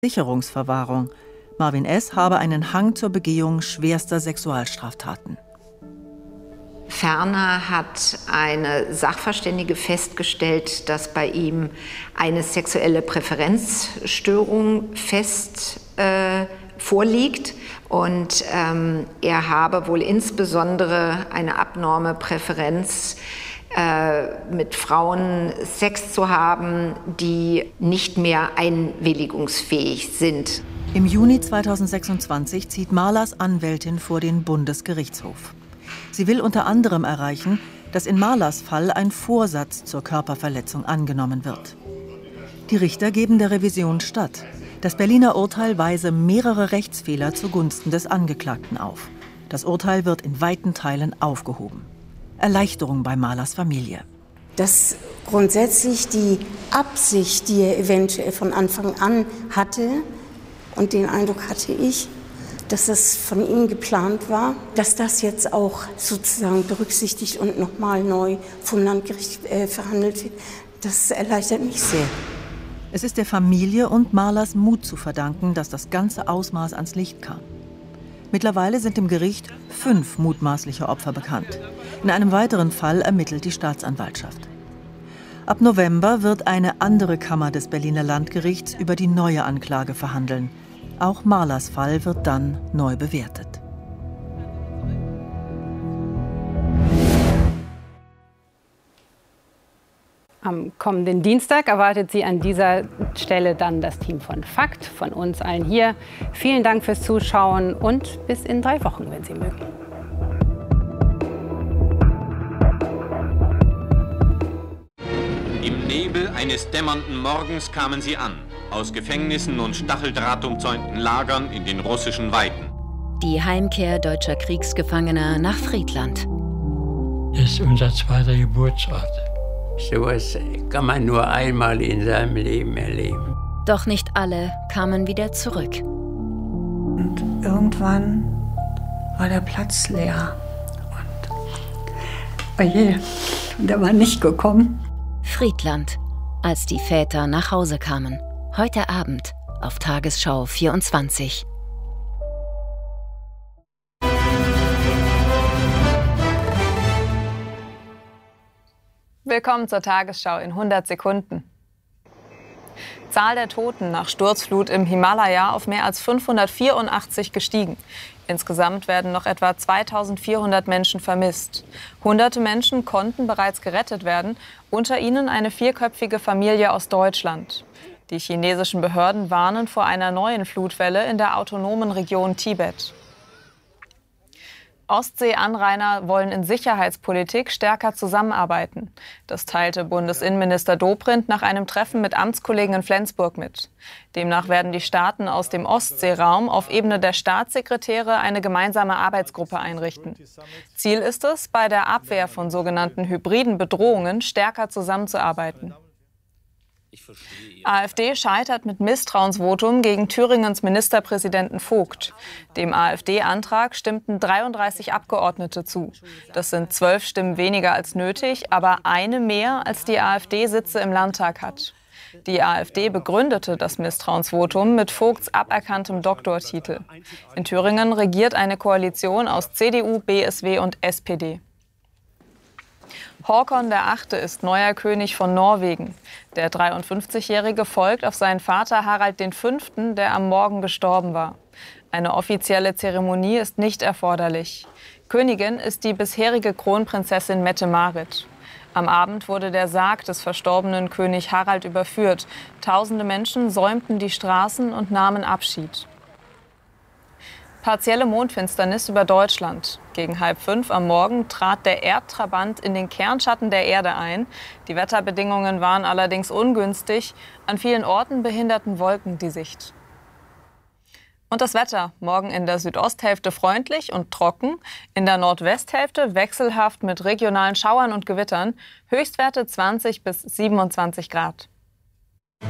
Sicherungsverwahrung. Marvin S. habe einen Hang zur Begehung schwerster Sexualstraftaten. Ferner hat eine Sachverständige festgestellt, dass bei ihm eine sexuelle Präferenzstörung vorliegt. Und er habe wohl insbesondere eine abnorme Präferenz, mit Frauen Sex zu haben, die nicht mehr einwilligungsfähig sind. Im Juni 2026 zieht Marlas Anwältin vor den Bundesgerichtshof. Sie will unter anderem erreichen, dass in Marlas Fall ein Vorsatz zur Körperverletzung angenommen wird. Die Richter geben der Revision statt. Das Berliner Urteil weise mehrere Rechtsfehler zugunsten des Angeklagten auf. Das Urteil wird in weiten Teilen aufgehoben. Erleichterung bei Marlas Familie. Dass grundsätzlich die Absicht, die er eventuell von Anfang an hatte, und den Eindruck hatte ich, dass das von ihm geplant war, dass das jetzt auch sozusagen berücksichtigt und nochmal neu vom Landgericht verhandelt wird, das erleichtert mich sehr. Es ist der Familie und Marlas Mut zu verdanken, dass das ganze Ausmaß ans Licht kam. Mittlerweile sind im Gericht 5 mutmaßliche Opfer bekannt. In einem weiteren Fall ermittelt die Staatsanwaltschaft. Ab November wird eine andere Kammer des Berliner Landgerichts über die neue Anklage verhandeln. Auch Marlas Fall wird dann neu bewertet. Am kommenden Dienstag erwartet Sie an dieser Stelle dann das Team von FAKT, von uns allen hier. Vielen Dank fürs Zuschauen und bis in 3 Wochen, wenn Sie mögen. Im Nebel eines dämmernden Morgens kamen sie an, aus Gefängnissen und stacheldrahtumzäunten Lagern in den russischen Weiten. Die Heimkehr deutscher Kriegsgefangener nach Friedland. Das ist unser zweiter Geburtsort. Sowas kann man nur einmal in seinem Leben erleben. Doch nicht alle kamen wieder zurück. Und irgendwann war der Platz leer. Und oje, der war nicht gekommen. Friedland, als die Väter nach Hause kamen. Heute Abend auf Tagesschau 24. Willkommen zur Tagesschau in 100 Sekunden. Zahl der Toten nach Sturzflut im Himalaya auf mehr als 584 gestiegen. Insgesamt werden noch etwa 2400 Menschen vermisst. Hunderte Menschen konnten bereits gerettet werden, unter ihnen eine 4-köpfige Familie aus Deutschland. Die chinesischen Behörden warnen vor einer neuen Flutwelle in der autonomen Region Tibet. Ostsee-Anrainer wollen in Sicherheitspolitik stärker zusammenarbeiten. Das teilte Bundesinnenminister Dobrindt nach einem Treffen mit Amtskollegen in Flensburg mit. Demnach werden die Staaten aus dem Ostseeraum auf Ebene der Staatssekretäre eine gemeinsame Arbeitsgruppe einrichten. Ziel ist es, bei der Abwehr von sogenannten hybriden Bedrohungen stärker zusammenzuarbeiten. AfD scheitert mit Misstrauensvotum gegen Thüringens Ministerpräsidenten Vogt. Dem AfD-Antrag stimmten 33 Abgeordnete zu. Das sind 12 Stimmen weniger als nötig, aber eine mehr, als die AfD Sitze im Landtag hat. Die AfD begründete das Misstrauensvotum mit Vogts aberkanntem Doktortitel. In Thüringen regiert eine Koalition aus CDU, BSW und SPD. Håkon VIII. Ist neuer König von Norwegen. Der 53-Jährige folgt auf seinen Vater Harald V., der am Morgen gestorben war. Eine offizielle Zeremonie ist nicht erforderlich. Königin ist die bisherige Kronprinzessin Mette-Marit. Am Abend wurde der Sarg des verstorbenen König Harald überführt. Tausende Menschen säumten die Straßen und nahmen Abschied. Partielle Mondfinsternis über Deutschland. Gegen 4:30 am Morgen trat der Erdtrabant in den Kernschatten der Erde ein. Die Wetterbedingungen waren allerdings ungünstig. An vielen Orten behinderten Wolken die Sicht. Und das Wetter. Morgen in der Südosthälfte freundlich und trocken. In der Nordwesthälfte wechselhaft mit regionalen Schauern und Gewittern. Höchstwerte 20 bis 27 Grad.